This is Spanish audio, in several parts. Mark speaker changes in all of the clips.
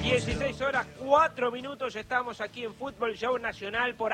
Speaker 1: 16 horas 4 minutos, estamos aquí en Fútbol Show Nacional por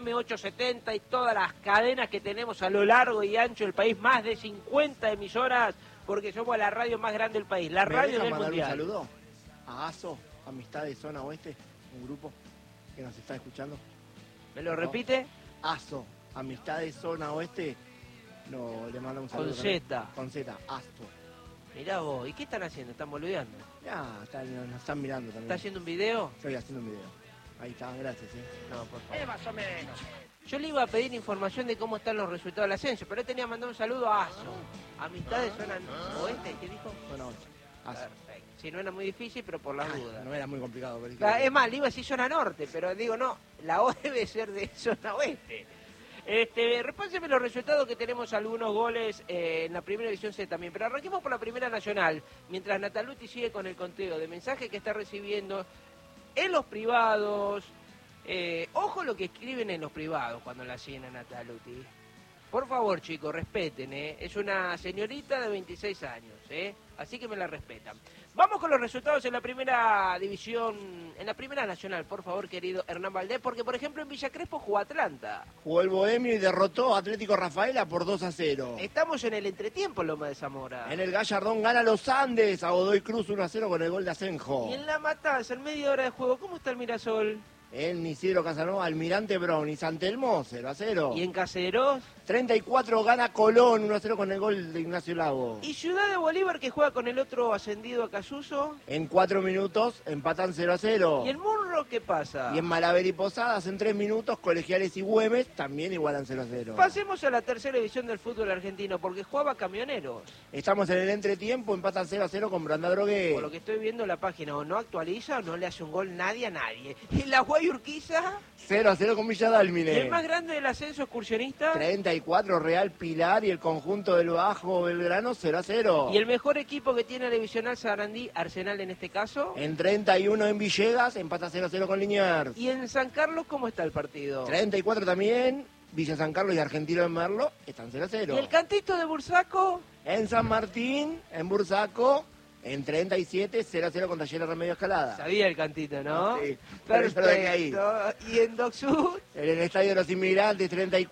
Speaker 1: AM870 y todas las cadenas que tenemos a lo largo y ancho del país, más de 50 emisoras, porque somos la radio más grande del país, la radio del mundial.
Speaker 2: Un saludo a ASO, Amistad de Zona Oeste, un grupo que nos está escuchando.
Speaker 1: ¿Me lo repite?
Speaker 2: ASO, Amistad de Zona Oeste, no, le mando un saludo.
Speaker 1: Con Z.
Speaker 2: Con Z, ASO.
Speaker 1: Mirá vos, ¿y qué están haciendo? ¿Están boludeando?
Speaker 2: Ya, nos están mirando también.
Speaker 1: ¿Está haciendo un video?
Speaker 2: Estoy haciendo un video. Ahí está, gracias.
Speaker 1: No, por favor. Más o menos. Yo le iba a pedir información de cómo están los resultados del ascenso, pero él tenía mandado un saludo a ASO. Amistad de Zona Oeste, ¿qué dijo?
Speaker 2: Zona Oeste. ASO.
Speaker 1: Perfecto. Sí, no era muy difícil, pero por las dudas.
Speaker 2: No era muy complicado. Pero
Speaker 1: es más, le iba a decir Zona Norte, pero digo, no, la O debe ser de Zona Oeste. Repáseme los resultados, que tenemos algunos goles en la primera división C también, pero arranquemos por la primera nacional, mientras Nataluti sigue con el conteo de mensajes que está recibiendo en los privados. Ojo lo que escriben en los privados cuando la siguen a Nataluti. Por favor, chicos, respeten, es una señorita de 26 años, así que me la respetan. Vamos con los resultados en la primera división, en la primera nacional, por favor, querido Hernán Valdés, porque, por ejemplo, en Villa Crespo jugó Atlanta.
Speaker 2: Jugó el Bohemio y derrotó a Atlético Rafaela por 2-0.
Speaker 1: Estamos en el entretiempo en Loma de Zamora.
Speaker 2: En el Gallardón gana los Andes a Godoy Cruz 1-0 con el gol de Asenjo.
Speaker 1: Y en La Matanza, en media hora de juego, ¿cómo está el Mirasol?
Speaker 2: En Isidro Casanova, Almirante Brown y San Telmo, 0-0.
Speaker 1: ¿Y en Caseros?
Speaker 2: 34 gana Colón, 1-0 con el gol de Ignacio Lago.
Speaker 1: ¿Y Ciudad de Bolívar, que juega con el otro ascendido a Casuso?
Speaker 2: En 4 minutos empatan 0-0.
Speaker 1: ¿Y el Munro qué pasa?
Speaker 2: Y en Malaver y Posadas, en 3 minutos, Colegiales y Güemes también igualan 0-0.
Speaker 1: Pasemos a la tercera división del fútbol argentino, porque jugaba Camioneros.
Speaker 2: Estamos en el entretiempo, empatan 0-0 con Branda Drogué.
Speaker 1: Por lo que estoy viendo, la página o no actualiza o no le hace un gol nadie a nadie. ¿Y la Guay Urquiza?
Speaker 2: 0-0 con Villa Dálmine.
Speaker 1: ¿Y el más grande del ascenso excursionista?
Speaker 2: 34 Real Pilar y el conjunto del Bajo Belgrano 0-0.
Speaker 1: ¿Y el mejor equipo que tiene la divisional Sarandí, Arsenal en este caso?
Speaker 2: En 31 en Villegas, empata 0-0 con Liniers.
Speaker 1: ¿Y en San Carlos cómo está el partido?
Speaker 2: 34 también, Villa San Carlos y Argentino de Merlo están 0-0.
Speaker 1: ¿Y el cantito de Bursaco?
Speaker 2: En San Martín, en Bursaco, en 37, 0-0 con Talleres Remedio Escalada.
Speaker 1: Sabía el cantito, ¿no?
Speaker 2: Sí,
Speaker 1: perfecto. ¿Y en Doc Sud?
Speaker 2: En el Estadio de los Inmigrantes,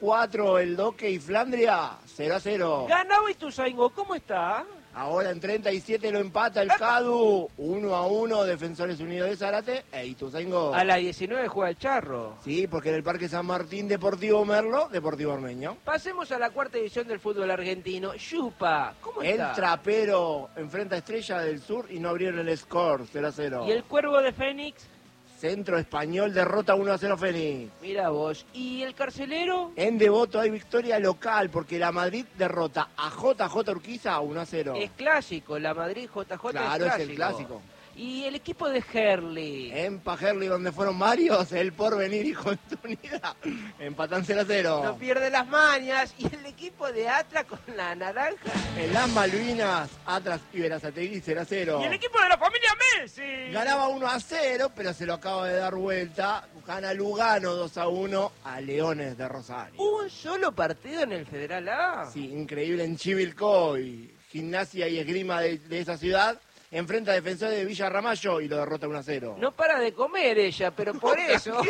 Speaker 2: 34, el Doque y Flandria, 0-0.
Speaker 1: Ganaba Ituzaingó, ¿cómo está?
Speaker 2: Ahora en 37 lo empata el Cadu, 1-1, Defensores Unidos de Zárate e Ituzaingó.
Speaker 1: A la 19 juega el Charro.
Speaker 2: Sí, porque en el Parque San Martín, Deportivo Merlo, Deportivo Ormeño.
Speaker 1: Pasemos a la cuarta división del fútbol argentino. Yupa, ¿cómo está?
Speaker 2: El Trapero enfrenta a Estrella del Sur y no abrieron el score, 0-0.
Speaker 1: ¿Y el Cuervo de Fénix?
Speaker 2: Centro Español derrota 1-0 Fénix.
Speaker 1: Mira vos. ¿Y el Carcelero?
Speaker 2: En Devoto hay victoria local porque la Madrid derrota a JJ Urquiza 1-0.
Speaker 1: Es clásico, la Madrid JJ
Speaker 2: claro,
Speaker 1: es clásico.
Speaker 2: Es el clásico.
Speaker 1: ¿Y el equipo de Herley?
Speaker 2: En Pajerli, donde fueron varios, el Porvenir y Unidad empatan 0-0.
Speaker 1: No pierde las mañas. ¿Y el equipo de Atlas con la naranja?
Speaker 2: En las Malvinas, Atlas y Berazategui 0-0.
Speaker 1: ¿Y el equipo de la familia Messi?
Speaker 2: Ganaba 1-0, pero se lo acaba de dar vuelta. Gana Lugano 2-1 a Leones de Rosario.
Speaker 1: ¿Un solo partido en el Federal A?
Speaker 2: Sí, increíble en Chivilcoy. Gimnasia y Esgrima de esa ciudad. Enfrenta a Defensores de Villa Ramallo y lo derrota 1-0.
Speaker 1: No para de comer ella, pero por eso...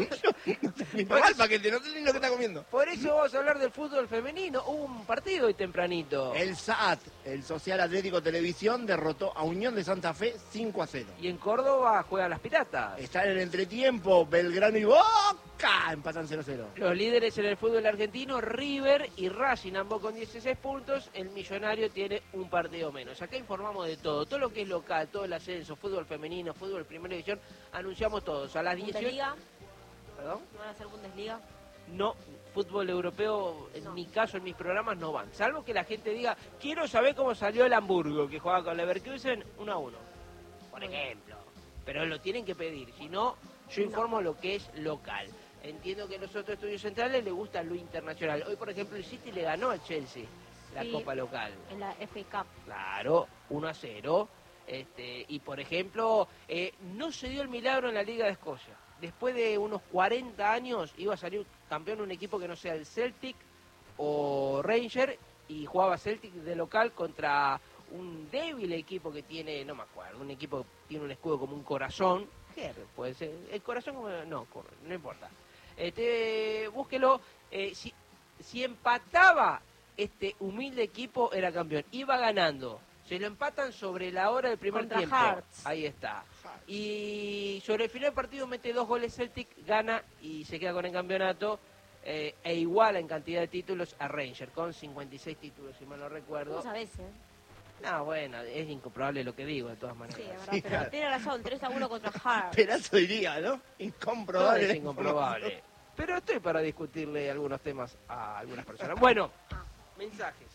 Speaker 2: Mal paquete, no sé ni lo que está comiendo.
Speaker 1: Por eso vamos a hablar del fútbol femenino. Hubo un partido hoy tempranito.
Speaker 2: El SAT, el Social Atlético Televisión, derrotó a Unión de Santa Fe 5-0.
Speaker 1: Y en Córdoba juegan las Piratas.
Speaker 2: Está en el entretiempo, Belgrano y Boca empatan 0-0.
Speaker 1: Los líderes en el fútbol argentino, River y Racing, ambos con 16 puntos. El Millonario tiene un partido menos. Acá informamos de todo lo que es local, todo el ascenso, fútbol femenino, fútbol primera división, anunciamos todos. A las 18...
Speaker 3: ¿Bundesliga?
Speaker 1: ¿Perdón?
Speaker 3: ¿No van a hacer Bundesliga?
Speaker 1: No, fútbol europeo, en mi caso, en mis programas, no van. Salvo que la gente diga, quiero saber cómo salió el Hamburgo, que juega con Leverkusen 1-1, por ejemplo. Pero lo tienen que pedir, si no, yo informo lo que es local. Entiendo que a los otros estudios centrales les gusta lo internacional. Hoy, por ejemplo, el City le ganó al Chelsea la Copa local.
Speaker 3: En la FA Cup.
Speaker 1: Claro, 1-0. Y por ejemplo, no se dio el milagro en la Liga de Escocia. Después de unos 40 años iba a salir campeón un equipo que no sea el Celtic o Ranger, y jugaba Celtic de local contra un débil equipo que tiene, no me acuerdo, un equipo que tiene un escudo como un corazón, puede ser, el corazón como, no importa. Búsquelo, si empataba este humilde equipo era campeón, iba ganando, se lo empatan sobre la hora del primer
Speaker 3: Contra
Speaker 1: tiempo,
Speaker 3: Hearts.
Speaker 1: ahí está, y sobre el final del partido mete 2 goles Celtic, gana y se queda con el campeonato, e iguala en cantidad de títulos a Rangers, con 56 títulos, si mal no recuerdo.
Speaker 3: ¿Cómo sabés,
Speaker 1: No, bueno, es incomprobable lo que digo, de todas maneras.
Speaker 3: Sí, es verdad,
Speaker 2: Sí,
Speaker 3: pero
Speaker 2: claro.
Speaker 3: tiene razón, 3-1 contra Hearts.
Speaker 2: Perazo diría, ¿no?
Speaker 1: Todo
Speaker 2: Incomprobable.
Speaker 1: es incomprobable. Pero estoy para discutirle algunos temas a algunas personas. Bueno, mensajes.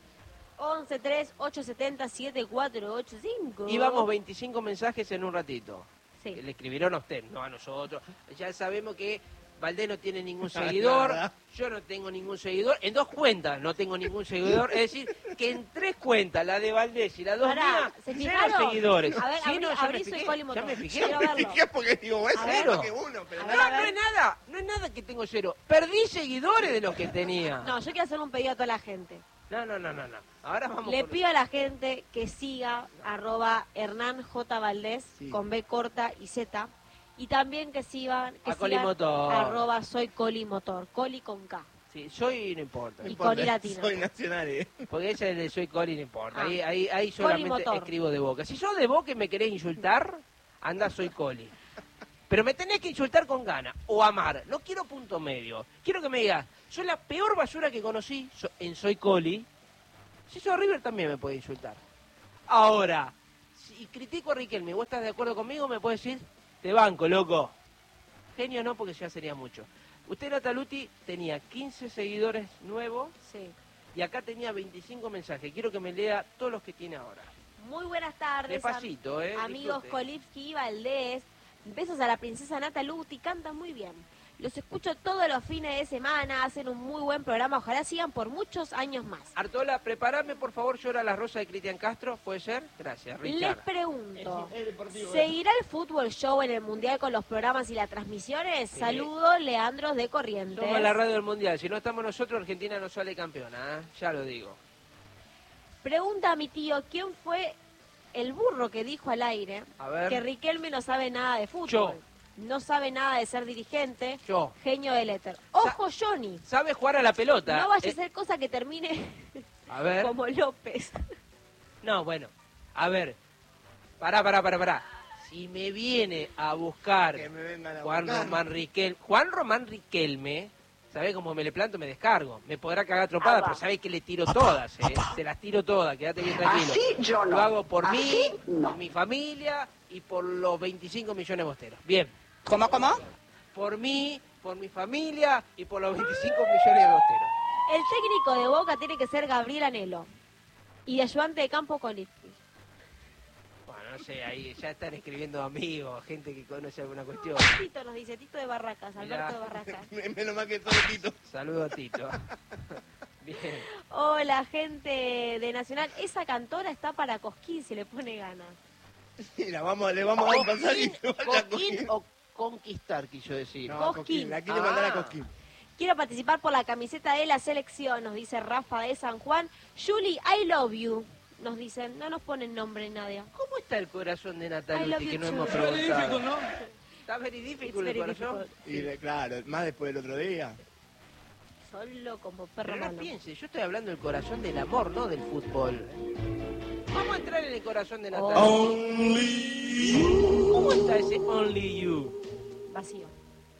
Speaker 3: 11-3-870-7485.
Speaker 1: Íbamos 25 mensajes en un ratito.
Speaker 3: Sí.
Speaker 1: Le escribieron a usted, no a nosotros. Ya sabemos que Valdés no tiene ningún seguidor,
Speaker 2: Nada.
Speaker 1: yo no tengo ningún seguidor, en 2 cuentas no tengo ningún seguidor, es decir, que en 3 cuentas, la de Valdés y la 2
Speaker 3: Pará,
Speaker 1: mías,
Speaker 3: ¿se
Speaker 1: 0
Speaker 3: fijaron?
Speaker 1: seguidores.
Speaker 3: A ver,
Speaker 1: Sí, no, ya
Speaker 3: abrí
Speaker 1: me
Speaker 3: Soy
Speaker 1: fijé,
Speaker 3: Coli
Speaker 1: ya
Speaker 3: Motor.
Speaker 1: me fijé.
Speaker 3: Quiero verlo.
Speaker 2: ¿Qué? Porque digo, es
Speaker 3: A ver.
Speaker 2: cero que uno, pero
Speaker 3: A
Speaker 2: no.
Speaker 3: ver,
Speaker 1: No es nada que tengo 0. Perdí seguidores de los que tenía.
Speaker 3: No, yo quiero hacer un pedido a toda la gente.
Speaker 1: No. Ahora vamos
Speaker 3: Le
Speaker 1: con-
Speaker 3: pido a la gente que siga @Hernán J. Valdés
Speaker 2: Sí.
Speaker 3: con B corta y Z. Y también que sigan
Speaker 1: A Colimotor.
Speaker 3: Soy Colimotor, Coli con K.
Speaker 1: Sí, soy no importa.
Speaker 3: Y
Speaker 2: importa,
Speaker 3: Coli Latina.
Speaker 2: Soy nacional,
Speaker 1: Porque ese de soy Coli no importa.
Speaker 3: Ah.
Speaker 1: Ahí solamente
Speaker 3: Motor.
Speaker 1: escribo de boca. Si sos de boca y me querés insultar, anda soy Coli. Pero me tenés que insultar con ganas o amar. No quiero punto medio. Quiero que me digas, soy la peor basura que conocí en Soy Coli. Si sos River también me puede insultar. Ahora, si critico a Riquelme y vos estás de acuerdo conmigo, me puedes decir, te banco, loco. Genio no, porque ya sería mucho. Usted, Nataluti, tenía 15 seguidores nuevos
Speaker 3: Sí.
Speaker 1: y acá tenía 25 mensajes. Quiero que me lea todos los que tiene ahora.
Speaker 3: Muy buenas tardes.
Speaker 1: Despacito,
Speaker 3: Amigos
Speaker 1: disfrute.
Speaker 3: Kolipski y Valdés. Besos a la princesa Nataluti, cantan muy bien. Los escucho todos los fines de semana, hacen un muy buen programa, ojalá sigan por muchos años más.
Speaker 1: Artola, prepárame por favor, Llora la Rosa de Cristian Castro, ¿puede ser? Gracias,
Speaker 3: Les
Speaker 1: Richard.
Speaker 3: pregunto,
Speaker 2: Es deportivo,
Speaker 3: ¿seguirá el fútbol show en el Mundial con los programas y las transmisiones?
Speaker 1: Sí.
Speaker 3: Saludos, Leandros de Corrientes.
Speaker 1: Somos la radio del Mundial, si no estamos nosotros, Argentina no sale campeona, ya lo digo.
Speaker 3: Pregunta a mi tío, ¿quién fue el burro que dijo al aire
Speaker 1: A ver.
Speaker 3: que Riquelme no sabe nada de fútbol?
Speaker 1: Yo.
Speaker 3: No sabe nada de ser dirigente.
Speaker 1: Yo.
Speaker 3: Genio del éter. Ojo, Johnny.
Speaker 1: ¿Sabe jugar a la pelota?
Speaker 3: No vaya a ser cosa que termine
Speaker 1: A ver.
Speaker 3: como López.
Speaker 1: No, bueno. A ver. Pará. Si me viene a buscar
Speaker 2: Que me vengan a
Speaker 1: Juan
Speaker 2: buscar.
Speaker 1: Román Riquelme, ¿sabe cómo me le planto? Me descargo. Me podrá cagar tropada,
Speaker 3: Ah, va.
Speaker 1: pero sabe que le tiro todas, ¿eh? Se las tiro todas, quédate bien tranquilo.
Speaker 4: Así yo no.
Speaker 1: Lo hago por
Speaker 4: Así
Speaker 1: mí,
Speaker 4: no.
Speaker 1: por mi familia y por los 25 millones de bosteros. Bien.
Speaker 4: ¿Cómo?
Speaker 1: Por mí, por mi familia y por los 25 millones de bosteros.
Speaker 3: El técnico de Boca tiene que ser Gabriel Anhelo. Y de ayudante de campo Kolipski.
Speaker 1: Bueno, no sé, ahí ya están escribiendo amigos, gente que conoce alguna cuestión.
Speaker 3: Tito nos dice, Tito de Barracas,
Speaker 1: Mirá.
Speaker 3: Alberto de Barracas.
Speaker 2: Menos mal que todo Tito.
Speaker 1: Saludo a Tito. Bien.
Speaker 3: Hola, gente de Nacional. Esa cantora está para Cosquín, si le pone ganas.
Speaker 2: Mira, le vamos a dar un pasaje y que vaya a
Speaker 1: Coquín
Speaker 2: Cosquín.
Speaker 1: o conquistar, quiso decir.
Speaker 2: No,
Speaker 3: Cosquín.
Speaker 2: Cosquín. La quiere mandar a
Speaker 1: Ah.
Speaker 2: Cosquín.
Speaker 3: Quiero participar por la camiseta de la selección, nos dice Rafa de San Juan. Julie, I love you. Nos dicen, no nos ponen nombre nadie.
Speaker 1: ¿Cómo está el corazón de
Speaker 3: I love
Speaker 1: Nataluti
Speaker 3: you
Speaker 1: que no
Speaker 3: too.
Speaker 1: hemos preguntado? Está very
Speaker 3: It's
Speaker 1: difficult el
Speaker 3: very
Speaker 1: corazón.
Speaker 3: difficult.
Speaker 2: Y claro, más después del otro día.
Speaker 3: Solo como perro
Speaker 1: Pero no
Speaker 3: malo.
Speaker 1: piense, yo estoy hablando del corazón del amor, no del fútbol. Vamos a entrar en el corazón de
Speaker 3: Oh.
Speaker 1: Nataluti. ¿Cómo está ese Only You?
Speaker 3: Vacío.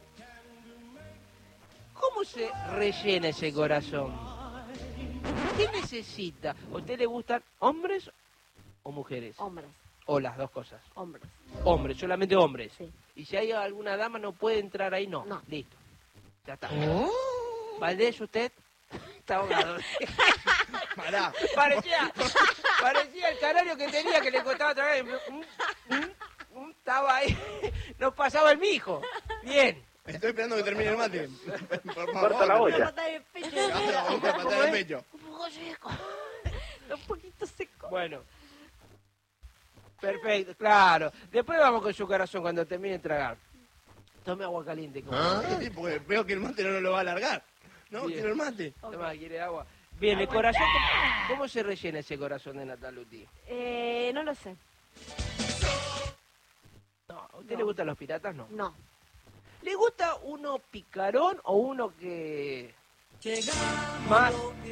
Speaker 1: ¿Cómo se rellena ese corazón? ¿Qué necesita? ¿A usted le gustan hombres o mujeres?
Speaker 3: Hombres,
Speaker 1: O las dos cosas.
Speaker 3: hombres.
Speaker 1: Hombres, solamente hombres.
Speaker 3: Sí.
Speaker 1: Y si hay alguna dama no puede entrar ahí, no.
Speaker 3: No.
Speaker 1: Listo. Ya está. Valdés, usted está ahogado.
Speaker 2: Pará.
Speaker 1: parecía el canario que tenía que le costaba otra vez. Estaba ahí. No pasaba el mijo. Bien.
Speaker 2: Estoy esperando que termine el mate. Por favor.
Speaker 5: Corta la
Speaker 3: Voy a
Speaker 5: olla.
Speaker 3: matar el pecho.
Speaker 2: Vamos a patar el pecho.
Speaker 3: Un poco seco. Un poquito seco.
Speaker 1: Bueno. Perfecto, claro. Después vamos con su corazón cuando termine de tragar. Tome agua caliente. Como
Speaker 2: Sí, porque veo que el mate no lo va a alargar. No,
Speaker 1: Bien.
Speaker 2: quiero el mate.
Speaker 1: Toma, quiere agua. Bien, el corazón, ¿cómo se rellena ese corazón de Nataluti?
Speaker 3: No lo sé.
Speaker 1: No, ¿a usted le gustan los piratas? No.
Speaker 3: No.
Speaker 1: ¿Le gusta uno picarón o uno que más,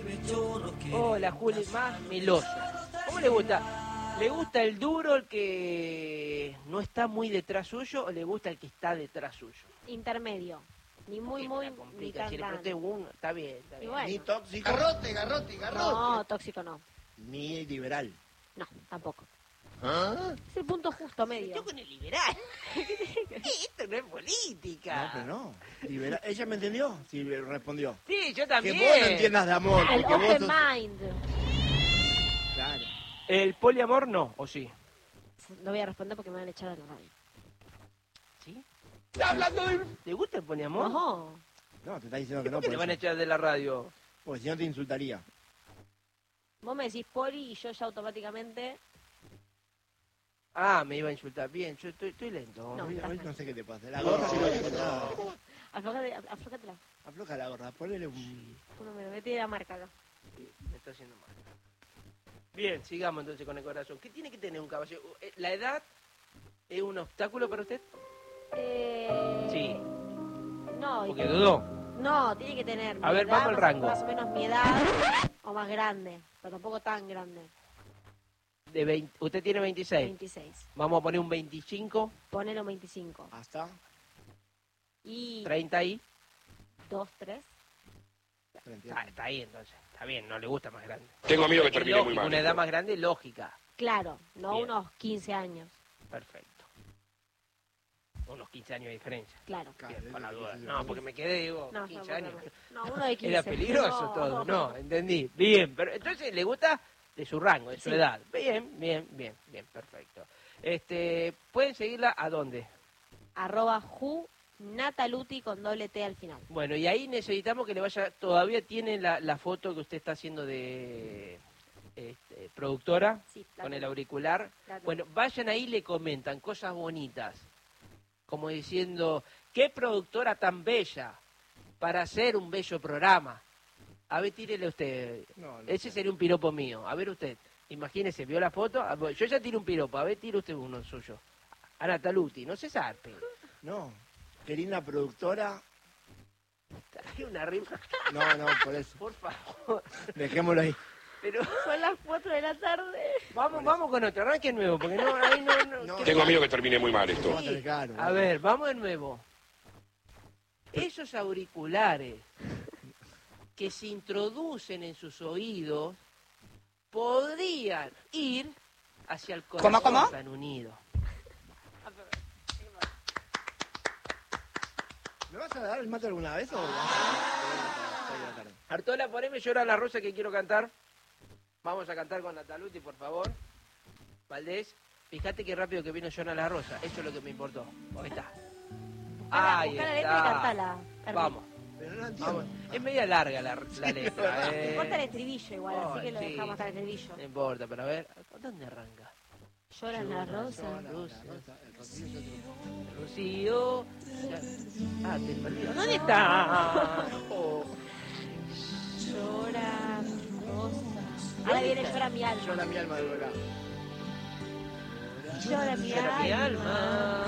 Speaker 1: hola Juli, más meloso? ¿Cómo le gusta? ¿Le gusta el duro, el que no está muy detrás suyo, o le gusta el que está detrás suyo?
Speaker 3: Intermedio. Ni muy,
Speaker 1: Que
Speaker 3: muy,
Speaker 1: me la
Speaker 3: ni
Speaker 1: complica,
Speaker 3: tan,
Speaker 1: si le
Speaker 3: tan.
Speaker 1: pregunté uno, está bien, está
Speaker 3: Y
Speaker 1: bien.
Speaker 3: bueno.
Speaker 2: Ni tóxico,
Speaker 4: Garrote.
Speaker 3: No, tóxico no.
Speaker 2: ni liberal.
Speaker 3: No, tampoco.
Speaker 2: ¿Ah?
Speaker 3: Es el punto justo medio.
Speaker 1: Yo con el liberal. Esto no es política.
Speaker 2: No, pero no. Liberal. ¿Ella me entendió? Sí, respondió.
Speaker 1: Sí, yo
Speaker 2: Que
Speaker 1: también.
Speaker 2: vos no entiendas de amor,
Speaker 3: El
Speaker 2: porque vos
Speaker 3: open
Speaker 2: sos...
Speaker 3: mind.
Speaker 2: Claro.
Speaker 1: ¿El poliamor no, o sí?
Speaker 3: No voy a responder porque me van a echar a la radio.
Speaker 1: ¿Sí? ¿Está hablando de... ¿Te gusta el poliamor?
Speaker 3: No.
Speaker 2: No, te está diciendo que no,
Speaker 1: ¿Por qué
Speaker 2: por
Speaker 1: te van a
Speaker 2: eso.
Speaker 1: echar de la radio?
Speaker 2: Porque si no te insultaría.
Speaker 3: Vos me decís poli y yo ya automáticamente...
Speaker 1: Ah, me iba a insultar. Bien, yo estoy lento.
Speaker 3: No.
Speaker 2: Hoy no sé qué te pasa. La gorra sí lo que está...
Speaker 3: Aflójatela.
Speaker 2: Afloja la gorra, ponele un...
Speaker 3: Uno me metí la marca acá.
Speaker 1: Sí, me está haciendo mal. Bien, sigamos entonces con el corazón. ¿Qué tiene que tener un caballero? ¿La edad es un obstáculo para usted? Sí.
Speaker 3: No,
Speaker 1: Porque dudó.
Speaker 3: no, tiene que tener.
Speaker 1: A
Speaker 3: mi
Speaker 1: ver,
Speaker 3: edad,
Speaker 1: vamos al rango.
Speaker 3: Más o menos mi edad o más grande, pero tampoco tan grande.
Speaker 1: Usted tiene 26.
Speaker 3: 26.
Speaker 1: Vamos a poner un 25,
Speaker 3: Ponelo 25.
Speaker 2: Hasta
Speaker 3: Y
Speaker 1: 30 ahí.
Speaker 3: 2, 3.
Speaker 2: 30.
Speaker 1: Está ahí entonces. Está bien, no le gusta más grande.
Speaker 4: Tengo miedo que
Speaker 1: Es
Speaker 4: termine muy
Speaker 1: lógico,
Speaker 4: mal.
Speaker 1: una edad más grande, lógica.
Speaker 3: Claro, no
Speaker 1: Bien.
Speaker 3: unos 15 años.
Speaker 1: Perfecto. Unos 15 años de diferencia.
Speaker 3: Claro.
Speaker 1: Bien, con la duda. No, porque me quedé, digo,
Speaker 3: No,
Speaker 1: 15
Speaker 3: no,
Speaker 1: años.
Speaker 3: no, uno de 15.
Speaker 1: Era peligroso todo. No, entendí. Bien, pero entonces le gusta de su rango, de su
Speaker 3: Sí.
Speaker 1: edad. Bien, perfecto. ¿Pueden seguirla a dónde?
Speaker 3: @ Nataluti con doble T al final.
Speaker 1: Bueno, y ahí necesitamos que le vaya, todavía tiene la foto que usted está haciendo de productora,
Speaker 3: Sí, la
Speaker 1: con el
Speaker 3: tengo.
Speaker 1: auricular.
Speaker 3: La tengo.
Speaker 1: Bueno, vayan ahí y le comentan cosas bonitas, como diciendo, qué productora tan bella para hacer un bello programa. A ver, tírele usted.
Speaker 2: No, no
Speaker 1: Ese
Speaker 2: sé.
Speaker 1: sería un piropo mío. A ver usted, imagínese, vio la foto. Ah, bueno, yo ya tiro un piropo, a ver, tire usted uno suyo. A Nataluti, no se zarpe.
Speaker 2: No. Qué linda productora.
Speaker 1: Hay una rima,
Speaker 2: No, por eso.
Speaker 1: por favor.
Speaker 2: Dejémoslo ahí.
Speaker 1: Pero
Speaker 3: Son las 4 de la tarde.
Speaker 1: vamos con otro, arranque nuevo, porque no, ahí no.
Speaker 2: No.
Speaker 1: ¿qué
Speaker 4: Tengo
Speaker 1: pasa?
Speaker 4: miedo que termine muy mal esto.
Speaker 2: Va a ser caro.
Speaker 1: A ver, vamos de nuevo. Esos auriculares que se introducen en sus oídos podrían ir hacia el corazón tan unido.
Speaker 2: ¿Me vas a dar el mate alguna vez o...?
Speaker 1: Artola, poneme Llora la rosa que quiero cantar. Vamos a cantar con Nataluti, por favor. Valdés, fíjate qué rápido que vino Llora la rosa. Eso es lo que me importó. Ahí está. Ahí
Speaker 3: Buscá la letra y
Speaker 1: está.
Speaker 3: cantala.
Speaker 1: Vamos.
Speaker 2: Pero no entiendo.
Speaker 1: Vamos. Es media larga la letra.
Speaker 3: No importa el estribillo igual, así que lo
Speaker 1: Sí.
Speaker 3: dejamos hasta el estribillo.
Speaker 1: No importa, pero a ver, ¿dónde arranca?
Speaker 3: Lloran las rosas.
Speaker 1: Rocío. Ah, te perdió. ¿Dónde está? Oh,
Speaker 3: Lloran rosas. Ahora viene llora mi alma.
Speaker 2: Yo la mi alma de verdad.
Speaker 3: Llora mi
Speaker 1: llora mi
Speaker 3: alma.
Speaker 1: alma.